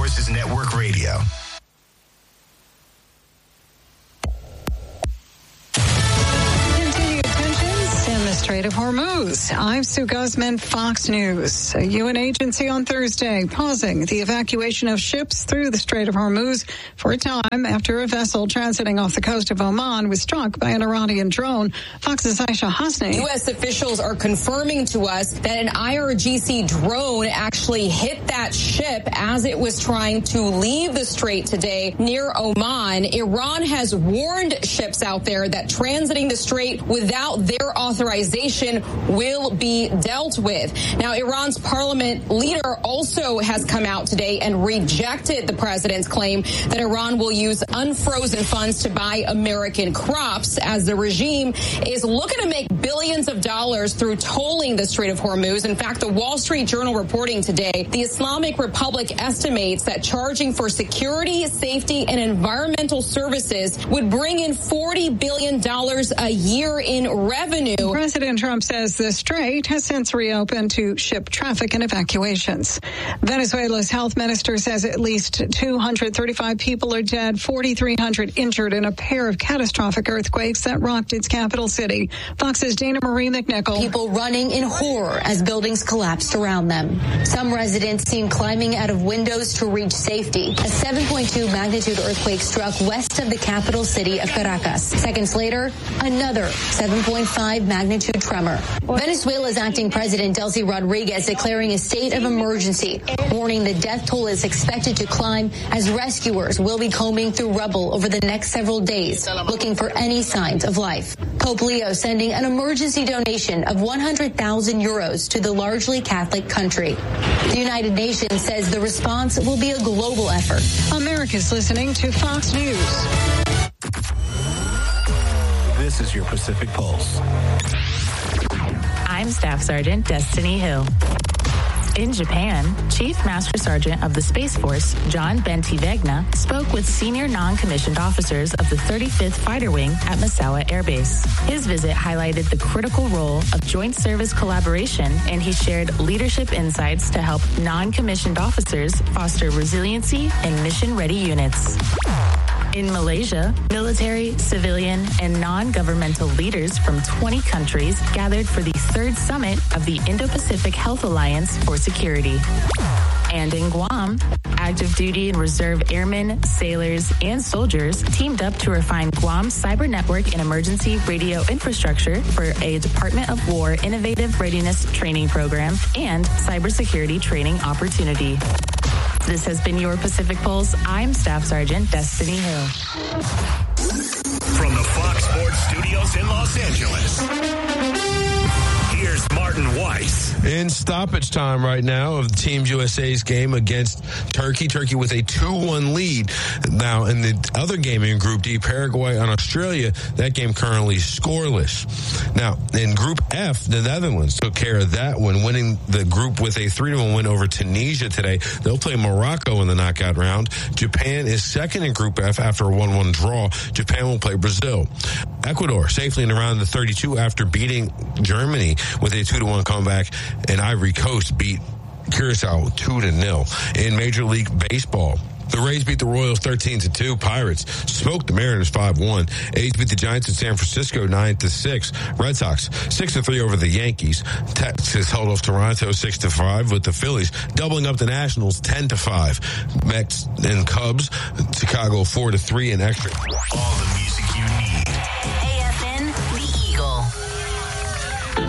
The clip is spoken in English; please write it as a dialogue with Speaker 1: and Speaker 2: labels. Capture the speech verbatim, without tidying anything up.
Speaker 1: Voices Network Radio.
Speaker 2: Strait of Hormuz. I'm Sue Guzman, Fox News. A U N agency on Thursday pausing the evacuation of ships through the Strait of Hormuz for a time after a vessel transiting off the coast of Oman was struck by an Iranian drone. Fox's Aisha Hasni.
Speaker 3: U S officials are confirming to us that an I R G C drone actually hit that ship as it was trying to leave the strait today near Oman. Iran has warned ships out there that transiting the strait without their authorization will be dealt with. Now, Iran's parliament leader also has come out today and rejected the president's claim that Iran will use unfrozen funds to buy American crops, as the regime is looking to make billions of dollars through tolling the Strait of Hormuz. In fact, the Wall Street Journal reporting today, the Islamic Republic estimates that charging for security, safety, and environmental services would bring in forty billion dollars a year in revenue.
Speaker 2: President Trump says the strait has since reopened to ship traffic and evacuations. Venezuela's health minister says at least two hundred thirty-five people are dead, forty-three hundred injured in a pair of catastrophic earthquakes that rocked its capital city. Fox's Dana Marie McNichol.
Speaker 4: People running in horror as buildings collapsed around them. Some residents seen climbing out of windows to reach safety. A seven point two magnitude earthquake struck west of the capital city of Caracas. Seconds later, another seven point five magnitude tremor. Venezuela's acting president, Delcy Rodriguez, declaring a state of emergency, warning the death toll is expected to climb as rescuers will be combing through rubble over the next several days, looking for any signs of life. Pope Leo sending an emergency donation of one hundred thousand euros to the largely Catholic country. The United Nations says the response will be a global effort.
Speaker 2: America's listening to Fox News.
Speaker 1: This is your Pacific Pulse.
Speaker 5: I'm Staff Sergeant Destiny Hill. In Japan, Chief Master Sergeant of the Space Force, John Bentivegna, spoke with senior non-commissioned officers of the thirty-fifth Fighter Wing at Misawa Air Base. His visit highlighted the critical role of joint service collaboration, and he shared leadership insights to help non-commissioned officers foster resiliency in mission-ready units. In Malaysia, military, civilian, and non-governmental leaders from twenty countries gathered for the third summit of the Indo-Pacific Health Alliance for Security. And in Guam, active duty and reserve airmen, sailors, and soldiers teamed up to refine Guam's cyber network and emergency radio infrastructure for a Department of War Innovative Readiness Training Program and cybersecurity training opportunity. This has been your Pacific Pulse. I'm Staff Sergeant Destiny Hill.
Speaker 1: From the Fox Sports Studios in Los Angeles, here's Martin Weiss.
Speaker 6: In stoppage time right now of Team U S A's game against Turkey. Turkey with a two one lead. Now, in the other game in Group D, Paraguay and Australia, that game currently scoreless. Now, in Group F, the Netherlands took care of that one, winning the group with a three to one win over Tunisia today. They'll play Morocco in the knockout round. Japan is second in Group F after a one one draw. Japan will play Brazil. Ecuador safely in the round of thirty-two after beating Germany with a two to one comeback, and Ivory Coast beat Curacao two to nil. In Major League Baseball, the Rays beat the Royals thirteen to two. Pirates smoked the Mariners five one. A's beat the Giants in San Francisco nine to six. Red Sox six to three over the Yankees. Texas held off Toronto six to five, with the Phillies doubling up the Nationals ten to five. Mets and Cubs, Chicago four to three in extra.
Speaker 1: All the music